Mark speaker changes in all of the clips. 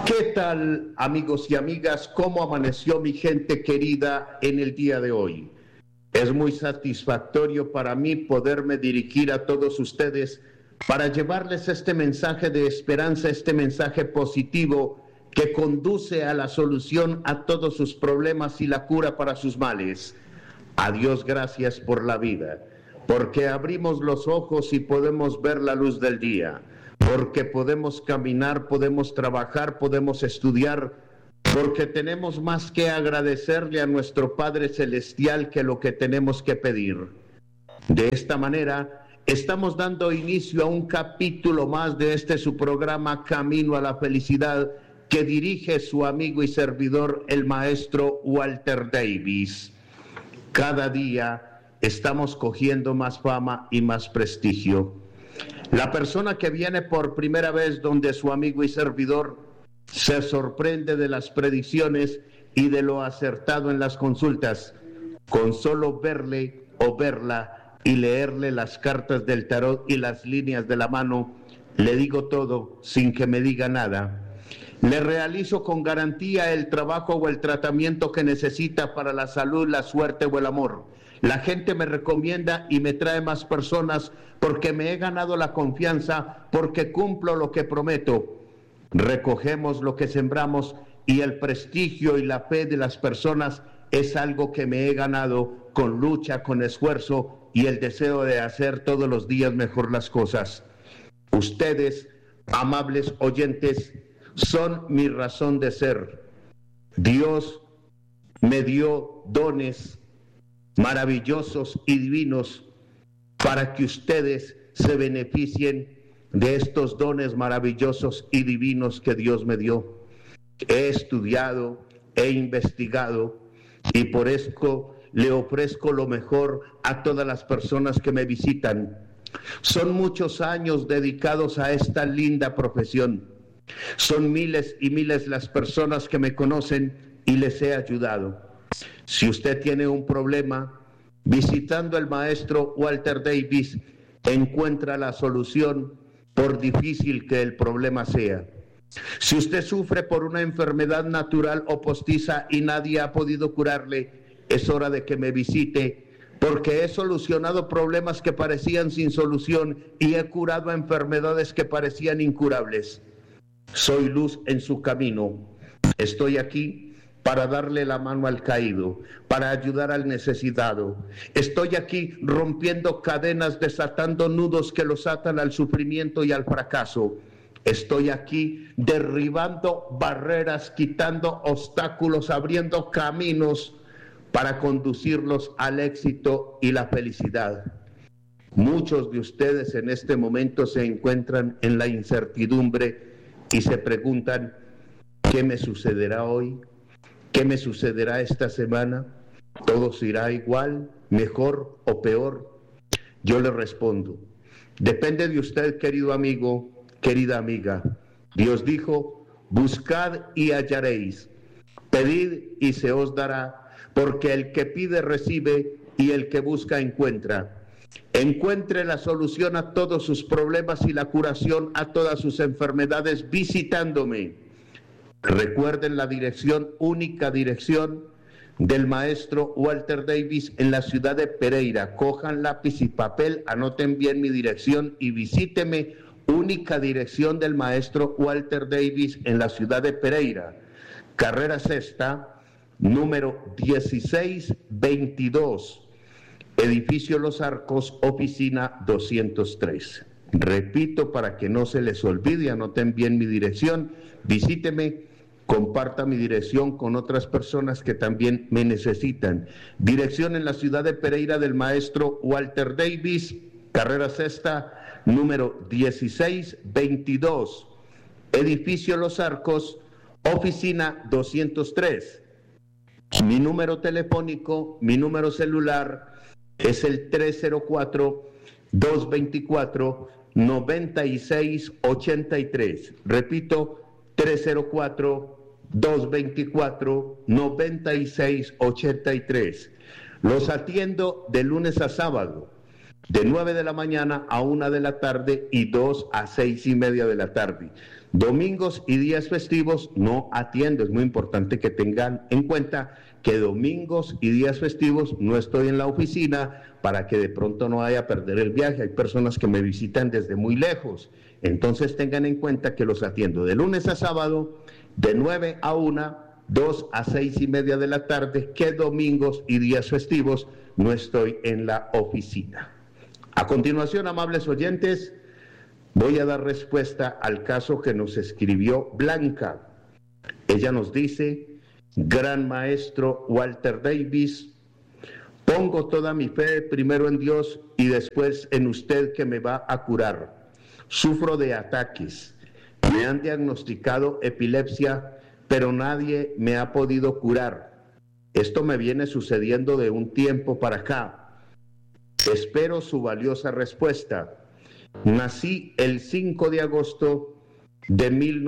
Speaker 1: ¿Qué tal, amigos y amigas? ¿Cómo amaneció mi gente querida en el día de hoy? Es muy satisfactorio para mí poderme dirigir a todos ustedes para llevarles este mensaje de esperanza, este mensaje positivo que conduce a la solución a todos sus problemas y la cura para sus males. A Dios gracias por la vida, porque abrimos los ojos y podemos ver la luz del día, porque podemos caminar, podemos trabajar, podemos estudiar, porque tenemos más que agradecerle a nuestro Padre Celestial que lo que tenemos que pedir. De esta manera, estamos dando inicio a un capítulo más de su programa Camino a la Felicidad, que dirige su amigo y servidor, el maestro Walter Davis. Cada día estamos cogiendo más fama y más prestigio. La persona que viene por primera vez donde su amigo y servidor se sorprende de las predicciones y de lo acertado en las consultas. Con solo verle o verla y leerle las cartas del tarot y las líneas de la mano, le digo todo sin que me diga nada. Le realizo con garantía el trabajo o el tratamiento que necesita para la salud, la suerte o el amor. La gente me recomienda y me trae más personas porque me he ganado la confianza, porque cumplo lo que prometo. Recogemos lo que sembramos y el prestigio y la fe de las personas es algo que me he ganado con lucha, con esfuerzo y el deseo de hacer todos los días mejor las cosas. Ustedes, amables oyentes, son mi razón de ser. Dios me dio dones maravillosos y divinos para que ustedes se beneficien de estos dones maravillosos y divinos que Dios me dio. He estudiado, he investigado y por esto le ofrezco lo mejor a todas las personas que me visitan. Son muchos años dedicados a esta linda profesión. Son miles y miles las personas que me conocen y les he ayudado. Si usted tiene un problema, visitando al maestro Walter Davis, encuentra la solución por difícil que el problema sea. Si usted sufre por una enfermedad natural o postiza y nadie ha podido curarle, es hora de que me visite, porque he solucionado problemas que parecían sin solución y he curado enfermedades que parecían incurables. Soy luz en su camino. Estoy aquí para darle la mano al caído, para ayudar al necesitado. Estoy aquí rompiendo cadenas, desatando nudos que los atan al sufrimiento y al fracaso. Estoy aquí derribando barreras, quitando obstáculos, abriendo caminos para conducirlos al éxito y la felicidad. Muchos de ustedes en este momento se encuentran en la incertidumbre y se preguntan, ¿qué me sucederá hoy? ¿Qué me sucederá esta semana? ¿Todo se irá igual, mejor o peor? Yo le respondo, depende de usted, querido amigo, querida amiga. Dios dijo, buscad y hallaréis, pedid y se os dará, porque el que pide recibe y el que busca encuentra. Encuentre la solución a todos sus problemas y la curación a todas sus enfermedades visitándome. Recuerden la dirección, única dirección del maestro Walter Davis en la ciudad de Pereira. Cojan lápiz y papel, anoten bien mi dirección y visíteme. Única dirección del maestro Walter Davis en la ciudad de Pereira. Carrera Sexta, número 1622. Edificio Los Arcos, oficina 203. Repito para que no se les olvide, anoten bien mi dirección, visíteme, comparta mi dirección con otras personas que también me necesitan. Dirección en la ciudad de Pereira del maestro Walter Davis, carrera sexta, número 1622. Edificio Los Arcos, oficina 203. Mi número telefónico, mi número celular es el 304-224-9683. Repito, 304-224-9683. Los atiendo de lunes a sábado, de 9 de la mañana a 1 de la tarde y 2 a 6:30 de la tarde. Domingos y días festivos no atiendo. Es muy importante que tengan en cuenta que domingos y días festivos no estoy en la oficina para que de pronto no vaya a perder el viaje. Hay personas que me visitan desde muy lejos. Entonces tengan en cuenta que los atiendo de lunes a sábado, de 9 a 1, 2 a 6:30 de la tarde, que domingos y días festivos no estoy en la oficina. A continuación, amables oyentes, voy a dar respuesta al caso que nos escribió Blanca. Ella nos dice: Gran maestro Walter Davis, pongo toda mi fe primero en Dios y después en usted que me va a curar. Sufro de ataques. Me han diagnosticado epilepsia, pero nadie me ha podido curar. Esto me viene sucediendo de un tiempo para acá. Espero su valiosa respuesta. Nací el 5 de agosto de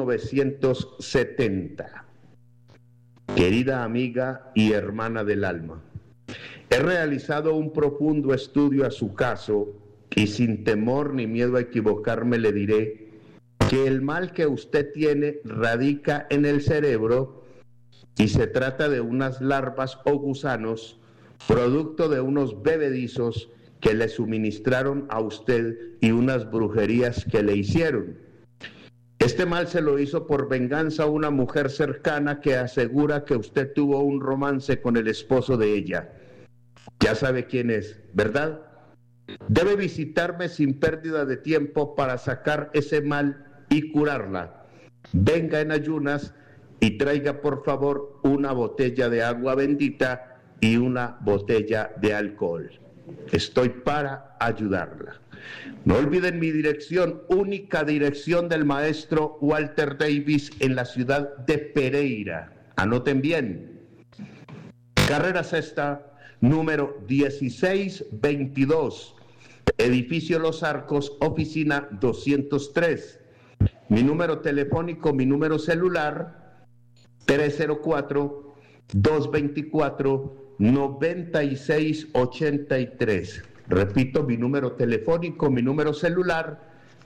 Speaker 1: 1970. Querida amiga y hermana del alma, he realizado un profundo estudio a su caso y sin temor ni miedo a equivocarme le diré que el mal que usted tiene radica en el cerebro y se trata de unas larvas o gusanos, producto de unos bebedizos que le suministraron a usted y unas brujerías que le hicieron. Este mal se lo hizo por venganza a una mujer cercana que asegura que usted tuvo un romance con el esposo de ella. Ya sabe quién es, ¿verdad? Debe visitarme sin pérdida de tiempo para sacar ese mal y curarla. Venga en ayunas y traiga por favor una botella de agua bendita y una botella de alcohol. Estoy para ayudarla. No olviden mi dirección, única dirección del maestro Walter Davis en la ciudad de Pereira. Anoten bien. Carrera Sexta, número 1622, edificio Los Arcos, oficina 203. Mi número telefónico, mi número celular, 304-224-9683. Repito, mi número telefónico, mi número celular,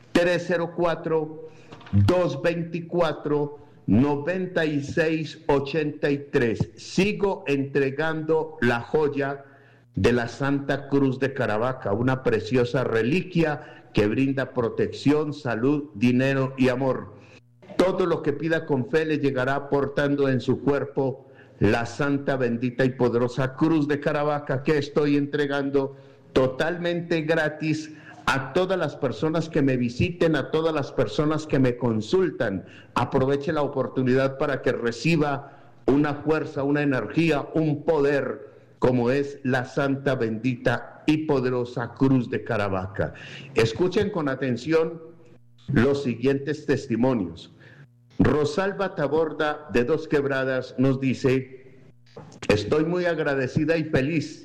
Speaker 1: 304-224-9683. Sigo entregando la joya de la Santa Cruz de Caravaca, una preciosa reliquia que brinda protección, salud, dinero y amor. Todo lo que pida con fe le llegará aportando en su cuerpo la santa, bendita y poderosa Cruz de Caravaca que estoy entregando totalmente gratis a todas las personas que me visiten, a todas las personas que me consultan. Aproveche la oportunidad para que reciba una fuerza, una energía, un poder, como es la santa, bendita y poderosa Cruz de Caravaca. Escuchen con atención los siguientes testimonios. Rosalba Taborda, de Dos Quebradas, nos dice: estoy muy agradecida y feliz.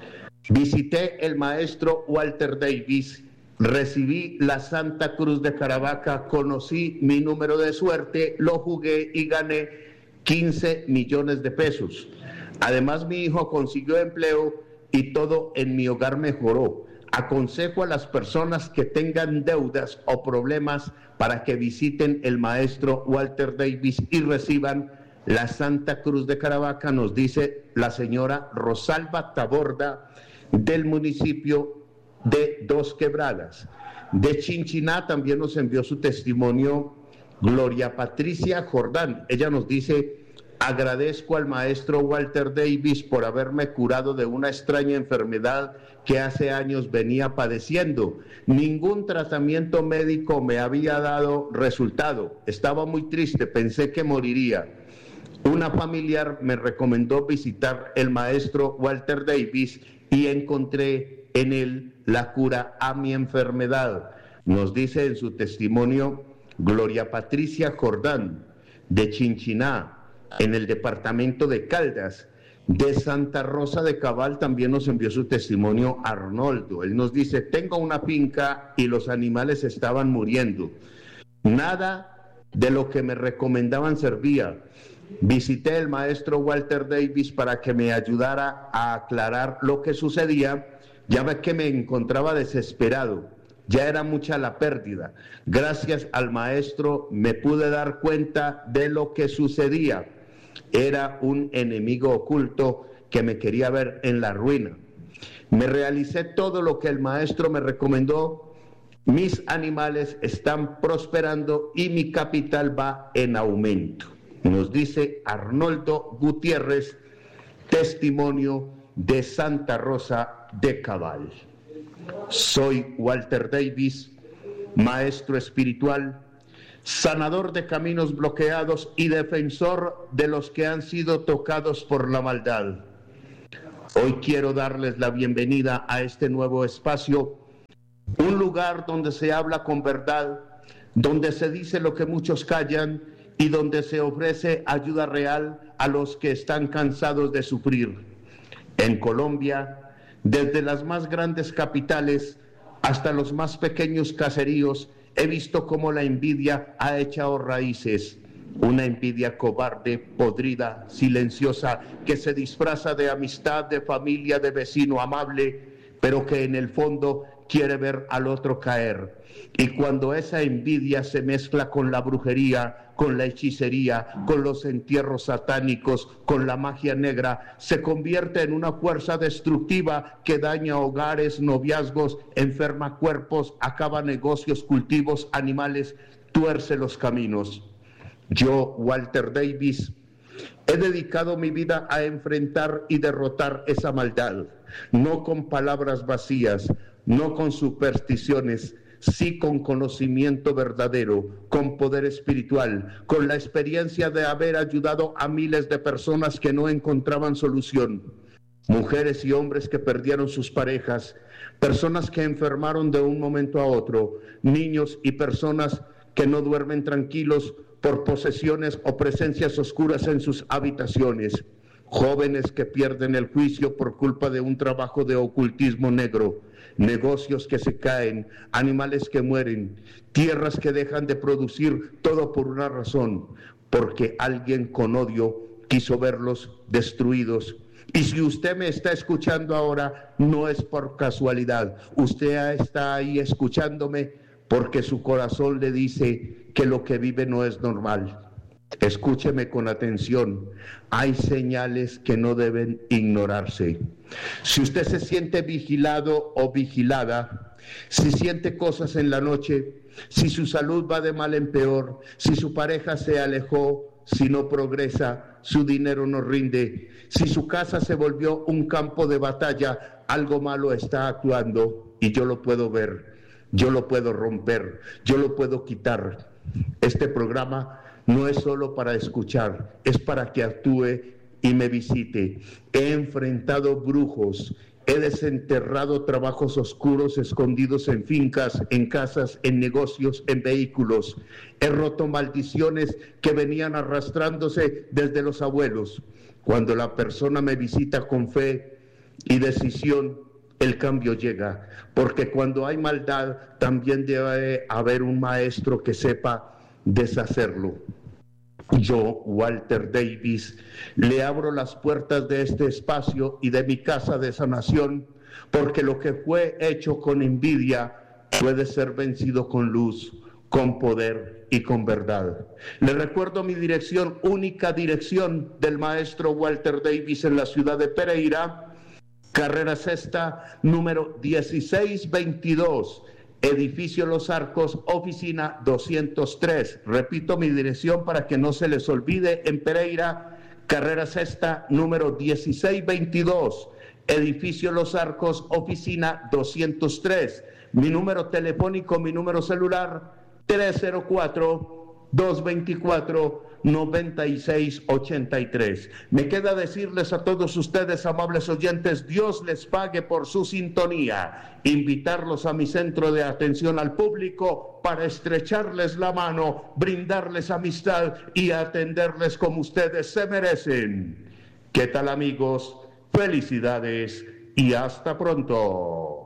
Speaker 1: Visité el maestro Walter Davis, recibí la Santa Cruz de Caravaca, conocí mi número de suerte, lo jugué y gané 15 millones de pesos. Además, mi hijo consiguió empleo y todo en mi hogar mejoró. Aconsejo a las personas que tengan deudas o problemas para que visiten el maestro Walter Davis y reciban la Santa Cruz de Caravaca, nos dice la señora Rosalba Taborda, del municipio de Dos Quebradas. De Chinchiná también nos envió su testimonio Gloria Patricia Jordán. Ella nos dice: agradezco al maestro Walter Davis por haberme curado de una extraña enfermedad que hace años venía padeciendo. Ningún tratamiento médico me había dado resultado. Estaba muy triste, pensé que moriría. Una familiar me recomendó visitar el maestro Walter Davis y encontré en él la cura a mi enfermedad. Nos dice en su testimonio Gloria Patricia Jordán, de Chinchiná, en el departamento de Caldas. De Santa Rosa de Cabal también nos envió su testimonio Arnoldo. Él nos dice: tengo una finca y los animales estaban muriendo. Nada de lo que me recomendaban servía. Visité el maestro Walter Davis para que me ayudara a aclarar lo que sucedía. Ya ve que me encontraba desesperado, ya era mucha la pérdida. Gracias al maestro me pude dar cuenta de lo que sucedía. Era un enemigo oculto que me quería ver en la ruina. Me realicé todo lo que el maestro me recomendó. Mis animales están prosperando y mi capital va en aumento. Nos dice Arnoldo Gutiérrez, testimonio de Santa Rosa de Cabal. Soy Walter Davis, maestro espiritual, sanador de caminos bloqueados y defensor de los que han sido tocados por la maldad. Hoy quiero darles la bienvenida a este nuevo espacio, un lugar donde se habla con verdad, donde se dice lo que muchos callan y donde se ofrece ayuda real a los que están cansados de sufrir. En Colombia, desde las más grandes capitales hasta los más pequeños caseríos, he visto cómo la envidia ha echado raíces. Una envidia cobarde, podrida, silenciosa, que se disfraza de amistad, de familia, de vecino amable, pero que en el fondo quiere ver al otro caer. Y cuando esa envidia se mezcla con la brujería, con la hechicería, con los entierros satánicos, con la magia negra, se convierte en una fuerza destructiva que daña hogares, noviazgos, enferma cuerpos, acaba negocios, cultivos, animales, tuerce los caminos. Yo, Walter Davis, he dedicado mi vida a enfrentar y derrotar esa maldad, no con palabras vacías, no con supersticiones, sí con conocimiento verdadero, con poder espiritual, con la experiencia de haber ayudado a miles de personas que no encontraban solución. Mujeres y hombres que perdieron sus parejas, personas que enfermaron de un momento a otro, niños y personas que no duermen tranquilos por posesiones o presencias oscuras en sus habitaciones, jóvenes que pierden el juicio por culpa de un trabajo de ocultismo negro, negocios que se caen, animales que mueren, tierras que dejan de producir, todo por una razón, porque alguien con odio quiso verlos destruidos. Y si usted me está escuchando ahora, no es por casualidad, usted está ahí escuchándome porque su corazón le dice que lo que vive no es normal. Escúcheme con atención, hay señales que no deben ignorarse. Si usted se siente vigilado o vigilada, si siente cosas en la noche, si su salud va de mal en peor, si su pareja se alejó, si no progresa, su dinero no rinde, si su casa se volvió un campo de batalla, algo malo está actuando y yo lo puedo ver, yo lo puedo romper, yo lo puedo quitar. Este programa no es solo para escuchar, es para que actúe y me visite. He enfrentado brujos, he desenterrado trabajos oscuros escondidos en fincas, en casas, en negocios, en vehículos. He roto maldiciones que venían arrastrándose desde los abuelos. Cuando la persona me visita con fe y decisión, el cambio llega, porque cuando hay maldad también debe haber un maestro que sepa deshacerlo. Yo, Walter Davis, le abro las puertas de este espacio y de mi casa de sanación, porque lo que fue hecho con envidia puede ser vencido con luz, con poder y con verdad. Le recuerdo mi dirección, única dirección del maestro Walter Davis en la ciudad de Pereira, carrera sexta, número 1622, edificio Los Arcos, oficina 203. Repito mi dirección para que no se les olvide, en Pereira, carrera sexta, número 1622, edificio Los Arcos, oficina 203. Mi número telefónico, mi número celular, 304-224-9683. Me queda decirles a todos ustedes, amables oyentes, Dios les pague por su sintonía. Invitarlos a mi centro de atención al público para estrecharles la mano, brindarles amistad y atenderles como ustedes se merecen. ¿Qué tal, amigos? Felicidades y hasta pronto.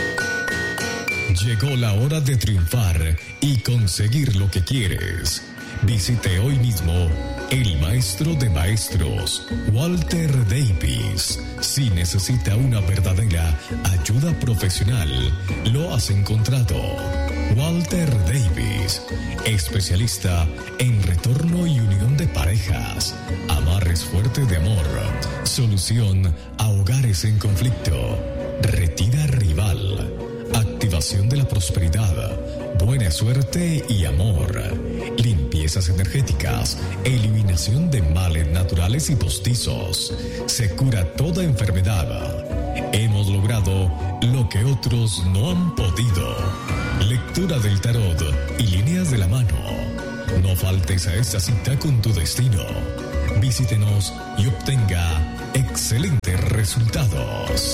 Speaker 2: Llegó la hora de triunfar y conseguir lo que quieres. Visite hoy mismo el maestro de maestros, Walter Davis. Si necesita una verdadera ayuda profesional, lo has encontrado. Walter Davis, especialista en retorno y unión de parejas, amarres fuertes de amor, solución a hogares en conflicto, retira rival, activación de la prosperidad, buena suerte y amor, limpiezas energéticas, eliminación de males naturales y postizos. Se cura toda enfermedad. Hemos logrado lo que otros no han podido. Lectura del tarot y líneas de la mano. No faltes a esta cita con tu destino. Visítenos y obtenga excelentes resultados.